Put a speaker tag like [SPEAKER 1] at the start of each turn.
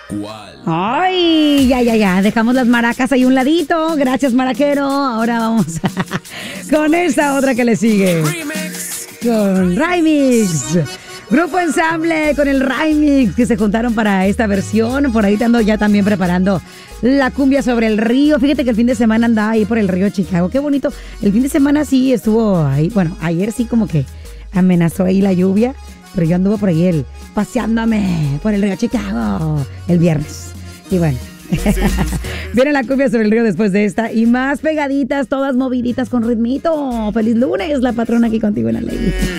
[SPEAKER 1] ¿Cuál?
[SPEAKER 2] Ay, ya. Dejamos las maracas ahí a un ladito. Gracias, maraquero. Ahora vamos con esta otra que le sigue. Con Remix. Grupo Ensamble con el Remix que se juntaron para esta versión. Por ahí te ando ya también preparando la cumbia sobre el río. Fíjate que el fin de semana andaba ahí por el río Chicago. Qué bonito. El fin de semana sí estuvo ahí. Bueno, ayer sí como que amenazó ahí la lluvia. Pero yo anduve por ahí paseándome por el río Chicago el viernes. Y bueno, viene la cumbia sobre el río después de esta. Y más pegaditas, todas moviditas con ritmito. ¡Feliz lunes! La patrona aquí contigo en la ley.